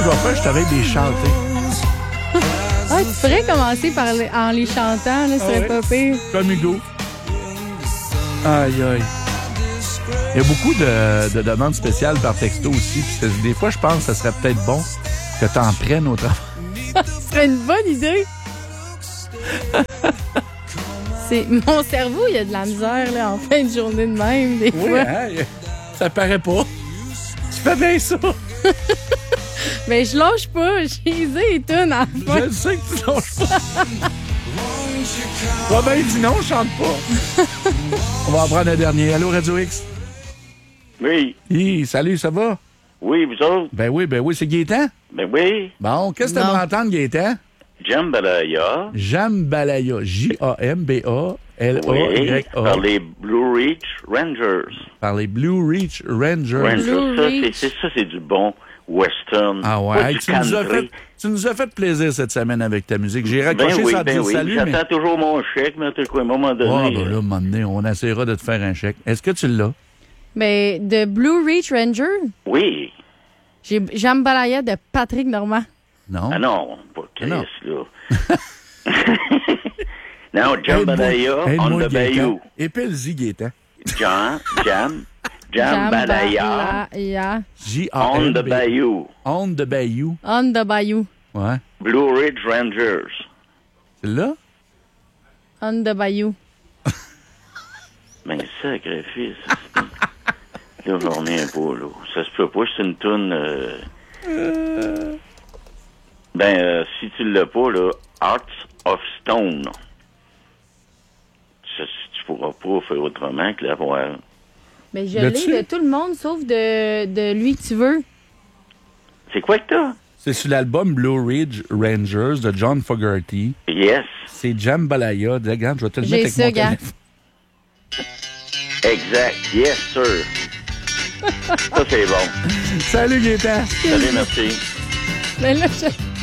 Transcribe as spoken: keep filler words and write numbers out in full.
je vais faire, je t'arrête de les chanter. Ah, tu pourrais commencer par les, en les chantant, là, ce serait Ah ouais. pas pire. Comme Hugo. Aïe, aïe. Il y a beaucoup de, de demandes spéciales par texto aussi. Puis des fois, je pense que ça serait peut-être bon que tu en prennes au travail. Ce serait une bonne idée. C'est mon cerveau, il y a de la misère là, en fin de journée de même, des Oui, fois. hein? Ça paraît pas. Tu fais bien ça. Mais je lâche pas, j'ai les tunes à la fin. Je le sais que tu lâches pas. Robin dit non, je chante pas. On va en prendre un dernier. Allô, Radio X? Oui. Hi, salut, ça va? Oui, vous autres? Ben oui, ben oui, c'est Gaétan? Ben oui. Bon, qu'est-ce que tu aimerais entendre, Gaétan? Jambalaya. Jambalaya. J A M B A L A Y A. Oui, par les Blue Ridge Rangers. Par les Blue Ridge Rangers. Rangers. Blue Ça, Ridge. c'est, c'est, ça, c'est du bon western. Ah ouais, Pas hey, du tu, nous as country. fait, tu nous as fait plaisir cette semaine avec ta musique. J'ai raccroché Ben oui, sans ben dire oui. salut, J'attends mais... toujours mon chèque, mais à un moment donné... Oh, ben là, à un moment donné, on essaiera de te faire un chèque. Est-ce que tu l'as? Mais de Blue Ridge Ranger, Oui. j'ai Jambalaya de Patrick Normand. Non? Ah non, pas Chris, non. là. Non, Jambalaya on Aide-moi, the Gaétan. Bayou. Épile-y, Gaétan. Jam, Jam, Jambalaya Jambalaya J A on M the B Bayou. On the Bayou. on the Bayou. Ouais. Blue Ridge Rangers. C'est là? On the Bayou. Ben, sacrifice. Là, j'en reviens pas, là. Ça se peut pas, c'est une toune... Euh... Ben, euh, si tu l'as pas, là, Hearts of Stone. Ça, tu pourras pas faire autrement que l'avoir. Mais je L'as-tu? l'ai de tout le monde, sauf de, de lui que tu veux. C'est quoi que t'as? C'est sur l'album Blue Ridge Rangers de John Fogerty. Yes. C'est Jambalaya. Regarde, je vais te le J'ai mettre avec ça, mon gars. téléphone. Exact. Yes, sir. Ça, c'est bon. Salut, Gaétan. Salut, merci. Mais là, je...